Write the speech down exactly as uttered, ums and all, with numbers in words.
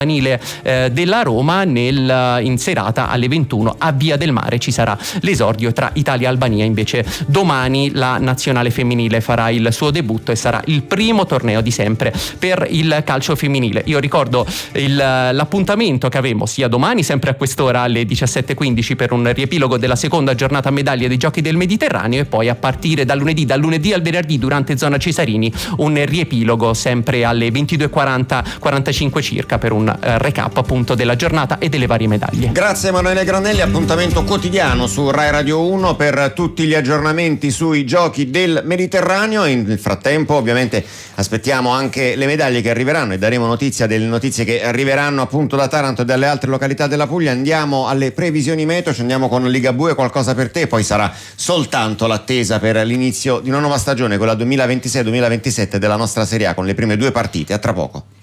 eh, della Roma nel, in serata alle ventuno a Via del Mare ci sarà l'esordio tra Italia e Albania. Invece domani la nazionale femminile farà il suo debutto e sarà il primo torneo di sempre per il calcio femminile. Io ricordo il, l'appuntamento che avremo sia domani sempre a quest'ora alle diciassette e quindici per un riepilogo della seconda giornata a medaglie dei Giochi del Mediterraneo, e poi a partire dal lunedì, dal lunedì al venerdì durante Zona Cesarini un riepilogo sempre alle ventidue e quaranta quarantacinque circa per un recap appunto della giornata e delle varie medaglie. Grazie Emanuele Granelli, appuntamento quotidiano su Rai Radio uno per tutti gli aggiornamenti sui Giochi del Mediterraneo. In nel frattempo ovviamente aspettiamo anche le medaglie che arriveranno e daremo notizia delle notizie che arriveranno appunto da Taranto e dalle altre località della Puglia. Andiamo alle previsioni meteo, ci andiamo con Ligabue, qualcosa per te, poi sarà soltanto l'attesa per l'inizio di una nuova stagione, quella duemilaventisei duemilaventisette della nostra Serie A, con le prime due partite. A tra poco.